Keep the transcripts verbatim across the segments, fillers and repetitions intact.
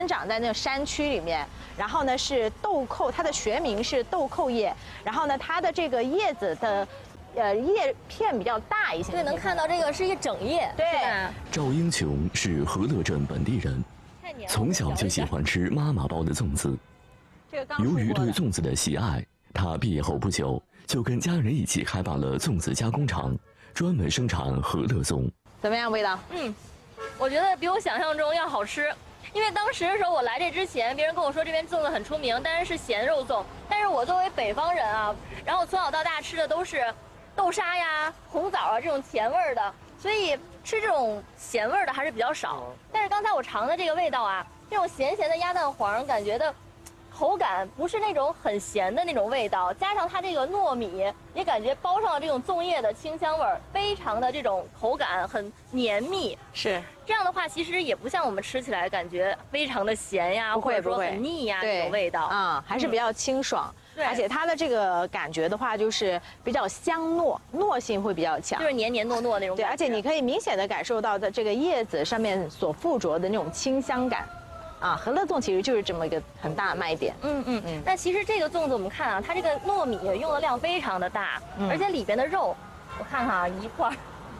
生长在那个山区里面，然后呢是豆蔻，它的学名是豆蔻叶，然后呢它的这个叶子的，呃叶片比较大一些。 对，能看到这个是一整叶。 对。 赵英琼是和乐镇本地人，从小就喜欢吃妈妈包的粽子。由于对粽子的喜爱，他毕业后不久就跟家人一起开办了粽子加工厂，专门生产和乐粽。 怎么样，味道？ 嗯，我觉得比我想象中要好吃。因为当时的时候我来这之前，别人跟我说这边粽子很出名，但是是咸肉粽。但是我作为北方人啊，然后从小到大吃的都是豆沙呀、红枣啊这种甜味儿的，所以吃这种咸味儿的还是比较少。但是刚才我尝的这个味道啊，这种咸咸的鸭蛋黄，感觉的口感不是那种很咸的那种味道，加上它这个糯米，也感觉包上了这种粽叶的清香味儿，非常的这种口感很绵密。 是这样的话，其实也不像我们吃起来感觉非常的咸呀， 不会或者说很腻呀那种味道啊、嗯，还是比较清爽。 对， 而且它的这个感觉的话，就是比较香糯，糯性会比较强， 就是黏黏糯糯那种感觉。 对，而且你可以明显的感受到的这个叶子上面所附着的那种清香感。啊，和乐粽其实就是这么一个很大的卖点。 嗯嗯嗯。但其实这个粽子我们看啊，它这个糯米用的量非常的大，嗯、而且里边的肉，我看看啊，一块、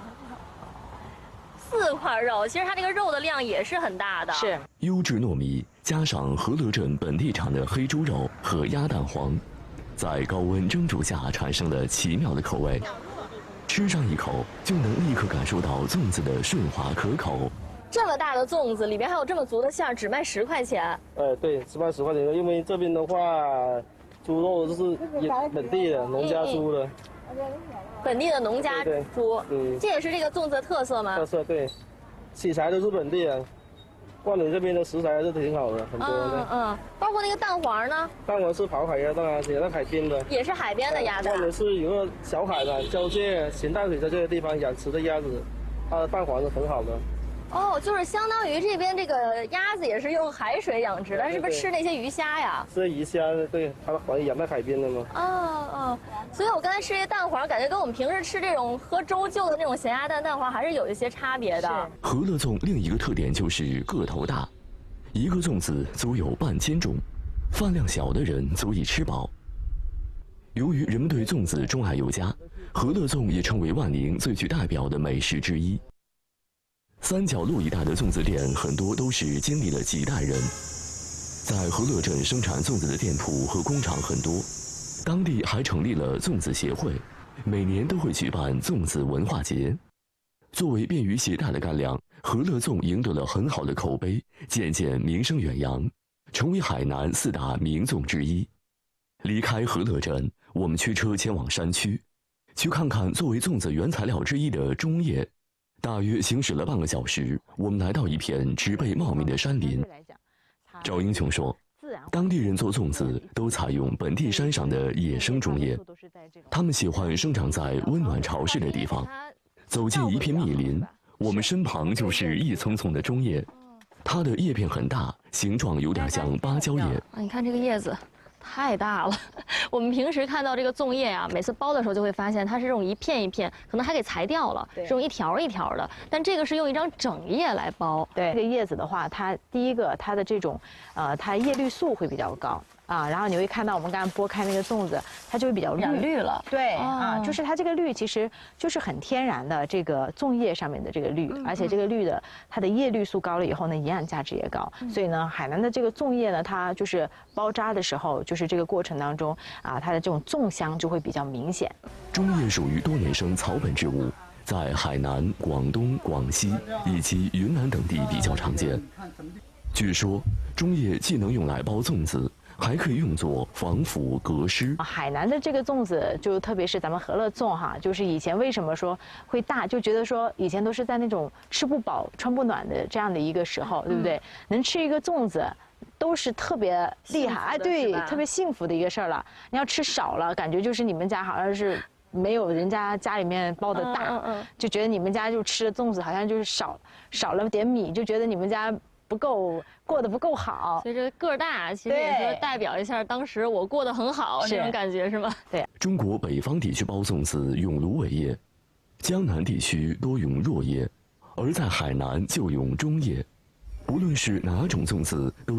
四块肉，其实它这个肉的量也是很大的。 是。 优质糯米加上和乐镇本地产的黑猪肉和鸭蛋黄，在高温蒸煮下产生了奇妙的口味，吃上一口就能立刻感受到粽子的顺滑可口。 这么大的粽子里边还有这么足的馅儿，只卖十块钱。 呃，对，只卖十块钱的，因为这边的话，猪肉就是也本地的农家猪的， 本地的农家猪。嗯，这也是这个粽子的特色吗？ 特色对，器材都是本地的，万里这边的食材还是挺好的，很多的。 嗯嗯，包括那个蛋黄呢？ 蛋黄是跑海鸭蛋啊，也在海边的。 也是海边的鸭蛋。 或者是有个小海的交界咸淡水在这个地方养殖的鸭子，它的蛋黄是很好的。 哦，就是相当于这边这个鸭子也是用海水养殖的，是不是吃那些鱼虾呀？ 吃鱼虾，对，它好像养在海边的嘛。 哦哦，所以我刚才吃这蛋黄，感觉跟我们平时吃这种喝粥就的那种咸鸭蛋蛋黄还是有一些差别的。 和乐粽另一个特点就是个头大，一个粽子足有半斤重，饭量小的人足以吃饱。由于人们对粽子钟爱有加，和乐粽也成为万宁最具代表的美食之一。三角路一带的粽子店很多都是经历了几代人，在和乐镇生产粽子的店铺和工厂很多，当地还成立了粽子协会，每年都会举办粽子文化节。作为便于携带的干粮，和乐粽赢得了很好的口碑，渐渐名声远扬，成为海南四大名粽之一。离开和乐镇，我们驱车前往山区，去看看作为粽子原材料之一的中叶。大约行驶了半个小时，我们来到一片植被茂密的山林。赵英琼说，当地人做粽子都采用本地山上的野生中叶，他们喜欢生长在温暖潮湿的地方。走进一片密林，我们身旁就是一丛丛的中叶，它的叶片很大，形状有点像芭蕉叶。 啊，你看这个叶子。太大了，我们平时看到这个粽叶啊，每次包的时候就会发现它是这种一片一片，可能还给裁掉了，这种一条一条的。但这个是用一张整叶来包。 对，这个叶子的话，它第一个它的这种，呃，它叶绿素会比较高啊，然后你会看到我们刚刚剥开那个粽子，它就会比较绿绿了。 对、 哦、 啊，就是它这个绿其实就是很天然的这个粽叶上面的这个绿，嗯、而且这个绿的它的叶绿素高了以后呢，营养价值也高，嗯、所以呢，海南的这个粽叶呢，它就是包扎的时候，就是这个过程当中啊，它的这种粽香就会比较明显。 中叶属于多年生草本植物，在海南、广东、广西以及云南等地比较常见。据说，中叶既能用来包粽子，还可以用作防腐隔湿。 海南的这个粽子，就特别是咱们和乐粽哈，就是以前为什么说会大，就觉得说以前都是在那种吃不饱穿不暖的这样的一个时候，对不对？嗯、能吃一个粽子。都是特别厉害，哎，对，特别幸福的一个事儿了。你要吃少了，感觉就是你们家好像是没有人家家里面包的大，嗯嗯、就觉得你们家就吃的粽子好像就是少少了点米，就觉得你们家不够过得不够好。 所以这个个儿大，其实也是代表一下当时我过得很好这种感觉，是吗？ 对。 中国北方地区包粽子用芦苇叶，江南地区多用箬叶，而在海南就用中叶。无论是哪种粽子都。